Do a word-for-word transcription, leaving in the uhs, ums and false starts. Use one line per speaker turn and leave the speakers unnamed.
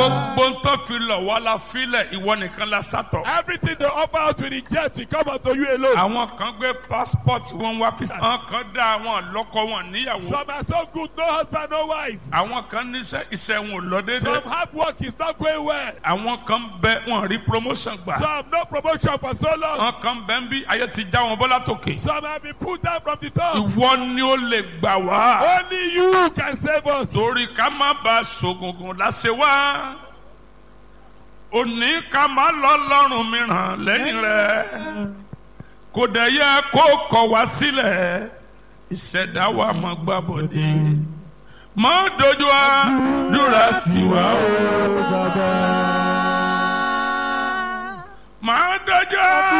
Gbogbo ń tó fi lọ̀ wá la filẹ̀ ìwọ nìkan la sátọ̀.
Everything they offer us we reject, we come unto you alone.
Àwọn kan gbé passport wọn wá fi. Àwọn kan dá àwọn lọ́kọ wọn níyàwó.
Some are so good, no husband, no wife.
Àwọn kan níṣẹ́ iṣẹ́ wọn ò lọ déédéé.
Some hard work is not going well.
Àwọn kan bẹ wọn rí promotion gbà.
Some no promotion for so long.
Àwọn kan bẹ ń bí ayé ti já wọn bọ́lá tòkè.
Some have been put down from the top.
Ìwọ ni ó lè gbà wá.
Only you can save us.
Torí ká má bàa ṣògùngùn láṣẹ wá. Òní ká má lọ lọ́rùn mìíràn lẹ́yìn rẹ̀. Kò dẹ̀ yẹ kó kọ̀ wá sílẹ̀. Ìṣẹ̀dá wa máa gbà bọ̀dé. Má dojú àdúrà tiwa o. Má dojú.